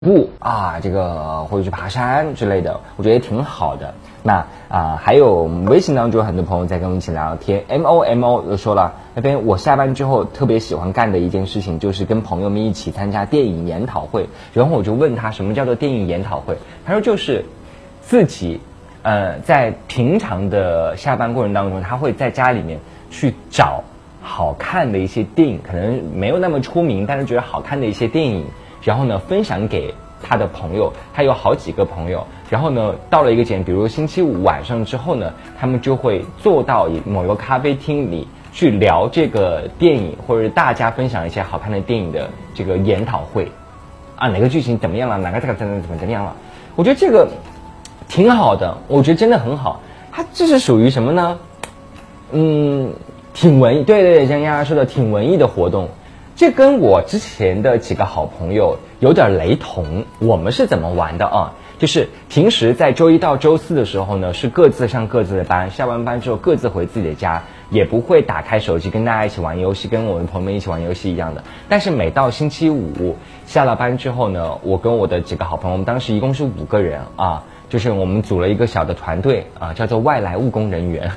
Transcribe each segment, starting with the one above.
步啊，这个或者去爬山之类的，我觉得也挺好的。那还有微信当中有很多朋友在跟我们一起聊天 ，MO 又说了，那边我下班之后特别喜欢干的一件事情就是跟朋友们一起参加电影研讨会。然后我就问他什么叫做电影研讨会，他说就是自己在平常的下班过程当中，他会在家里面去找好看的一些电影，可能没有那么出名，但是觉得好看的一些电影。然后呢，分享给他的朋友，他有好几个朋友。然后呢，到了一个点，比如星期五晚上之后呢，他们就会坐到某个咖啡厅里去聊这个电影，或者大家分享一些好看的电影的这个研讨会。啊，哪个剧情怎么样了？哪个怎么样了？我觉得这个挺好的，我觉得真的很好。它这是属于什么呢？挺文艺，对，像丫丫说的，挺文艺的活动。这跟我之前的几个好朋友有点雷同。我们是怎么玩的啊？就是平时在周一到周四的时候呢，是各自上各自的班，下完班之后各自回自己的家，也不会打开手机跟大家一起玩游戏，跟我们朋友们一起玩游戏一样的。但是每到星期五下了班之后呢，我跟我的几个好朋友，我们当时一共是5个人啊，就是我们组了一个小的团队啊，叫做外来务工人员。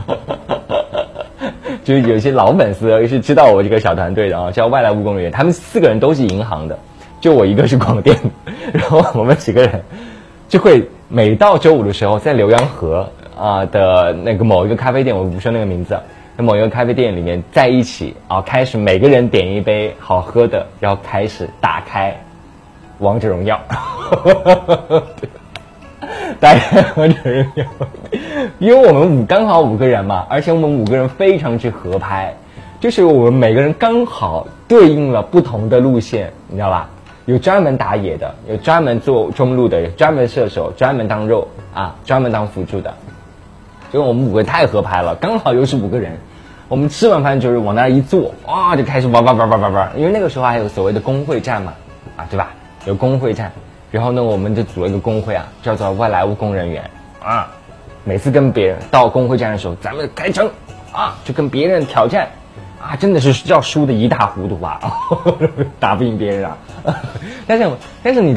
就是有些老粉丝是知道我这个小团队的啊，叫外来务工人员，他们4个人都是银行的，就我一个是广电。然后我们几个人就会每到周五的时候，在浏阳河的那个某一个咖啡店，我不说那个名字，在某一个咖啡店里面在一起啊，开始每个人点一杯好喝的，然后开始打开王者荣耀。打开王者荣耀，因为我们刚好5个人嘛，而且我们5个人非常之合拍，就是我们每个人刚好对应了不同的路线，你知道吧？有专门打野的，有专门做中路的，有专门射手，专门当肉啊，专门当辅助的。因为我们5个人太合拍了，刚好又是5个人，我们吃完饭就是往那一坐，哇，就开始玩。因为那个时候还有所谓的工会战嘛，啊，对吧？有工会战。然后呢，我们就组了一个工会啊，叫做外来务工人员啊。每次跟别人到工会战的时候，咱们开城啊，就跟别人挑战啊，真的是要输的一塌糊涂啊，打不赢别人啊。但是你